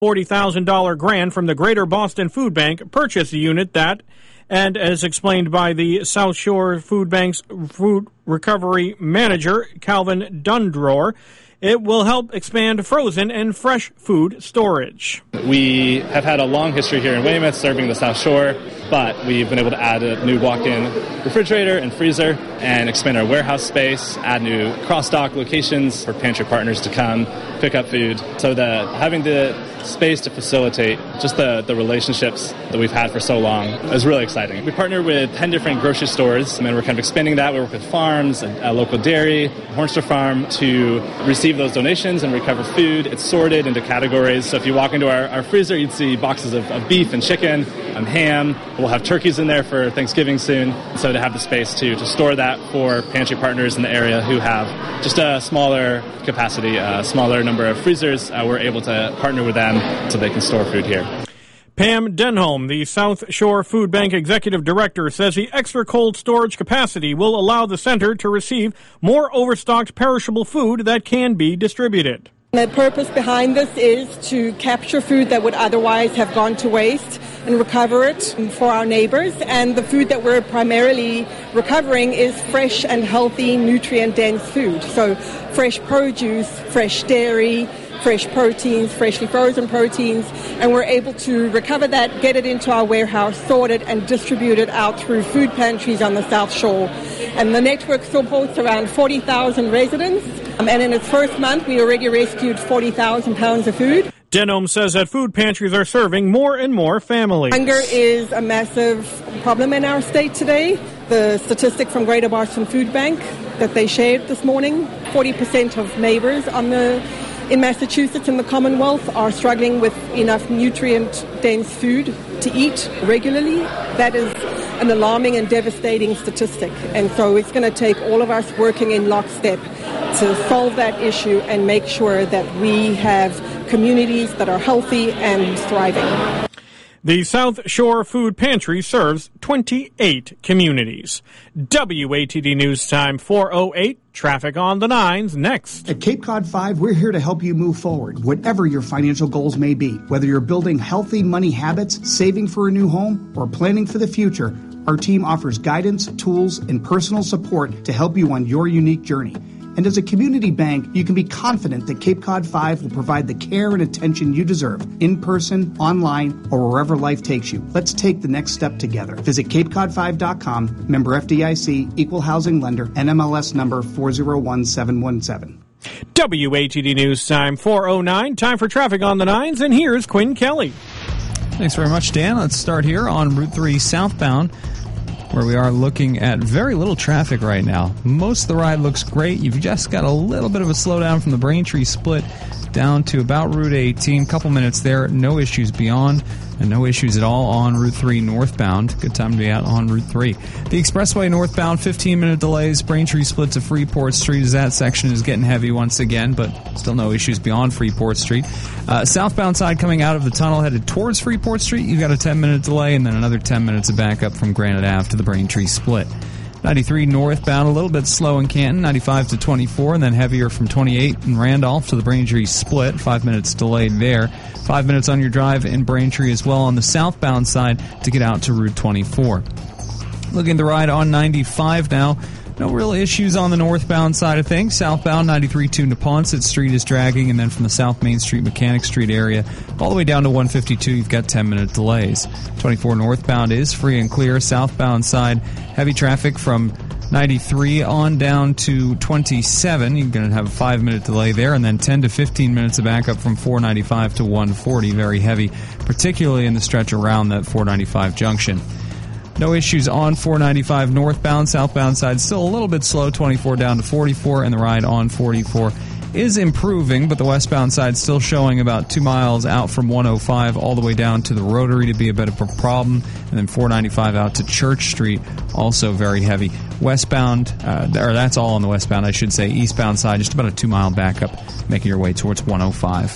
$40,000 grant from the Greater Boston Food Bank purchased the unit that, and as explained by the South Shore Food Bank's food recovery manager, Calvin Dundrohr, it will help expand frozen and fresh food storage. We have had a long history here in Weymouth serving the South Shore, but we've been able to add a new walk-in refrigerator and freezer and expand our warehouse space, add new cross-dock locations for pantry partners to come pick up food. So having the space to facilitate just the relationships that we've had for so long is really exciting. We partner with 10 different grocery stores, and we're kind of expanding that. We work with farms, a local dairy, Hornster Farm, to receive those donations and recover food. It's sorted into categories. So if you walk into our freezer, you'd see boxes of beef and chicken, ham. We'll have turkeys in there for Thanksgiving soon. So to have the space to store that for pantry partners in the area who have just a smaller capacity, a smaller number of freezers, we're able to partner with them so they can store food here. Pam Denholm, the South Shore Food Bank Executive Director, says the extra cold storage capacity will allow the center to receive more overstocked perishable food that can be distributed. The purpose behind this is to capture food that would otherwise have gone to waste and recover it for our neighbors. And the food that we're primarily recovering is fresh and healthy, nutrient-dense food. So fresh produce, fresh dairy, fresh proteins, freshly frozen proteins, and we're able to recover that, get it into our warehouse, sort it, and distribute it out through food pantries on the South Shore. And the network supports around 40,000 residents, and in its first month, we already rescued 40,000 pounds of food. Denholm says that food pantries are serving more and more families. Hunger is a massive problem in our state today. The statistic from Greater Boston Food Bank that they shared this morning, 40% of neighbors in Massachusetts and the Commonwealth are struggling with enough nutrient-dense food to eat regularly. That is an alarming and devastating statistic. And so it's going to take all of us working in lockstep to solve that issue and make sure that we have communities that are healthy and thriving. The South Shore Food Pantry serves 28 communities. WATD News Time 4:08. Traffic on the 9s next. At Cape Cod 5, we're here to help you move forward, whatever your financial goals may be. Whether you're building healthy money habits, saving for a new home, or planning for the future, our team offers guidance, tools, and personal support to help you on your unique journey. And as a community bank, you can be confident that Cape Cod 5 will provide the care and attention you deserve, in person, online, or wherever life takes you. Let's take the next step together. Visit CapeCod5.com, member FDIC, equal housing lender, NMLS number 401717. WATD News Time 4:09. Time for traffic on the 9s, and here's Quinn Kelly. Thanks very much, Dan. Let's start here on Route 3 southbound, where we are looking at very little traffic right now. Most of the ride looks great. You've just got a little bit of a slowdown from the Braintree split down to about Route 18. Couple minutes there. No issues beyond, and no issues at all on Route 3 northbound. Good time to be out on Route 3. The expressway northbound, 15-minute delays. Braintree split to Freeport Street as that section is getting heavy once again, but still no issues beyond Freeport Street. Southbound side coming out of the tunnel headed towards Freeport Street, you've got a 10-minute delay and then another 10 minutes of backup from Granite Ave to the Braintree split. 93 northbound, a little bit slow in Canton, 95 to 24, and then heavier from 28 in Randolph to the Braintree split, 5 minutes delayed there. 5 minutes on your drive in Braintree as well on the southbound side to get out to Route 24. Looking at the ride on 95 now. No real issues on the northbound side of things. Southbound 93 to Neponset Street is dragging, and then from the South Main Street, Mechanic Street area, all the way down to 152, you've got 10-minute delays. 24 northbound is free and clear. Southbound side, heavy traffic from 93 on down to 27. You're going to have a 5-minute delay there, and then 10 to 15 minutes of backup from 495 to 140. Very heavy, particularly in the stretch around that 495 junction. No issues on 495 northbound. Southbound side still a little bit slow, 24 down to 44, and the ride on 44 is improving, but the westbound side still showing about 2 miles out from 105 all the way down to the Rotary to be a bit of a problem, and then 495 out to Church Street, also very heavy. Westbound, or that's all on the westbound, I should say. Eastbound side, just about a 2-mile backup, making your way towards 105.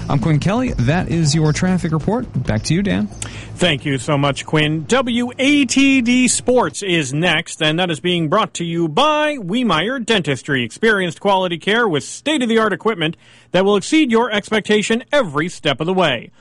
I'm Quinn Kelly. That is your traffic report. Back to you, Dan. Thank you so much, Quinn. WATD Sports is next, and that is being brought to you by Wiemeyer Dentistry. Experienced quality care with state-of-the-art equipment that will exceed your expectation every step of the way.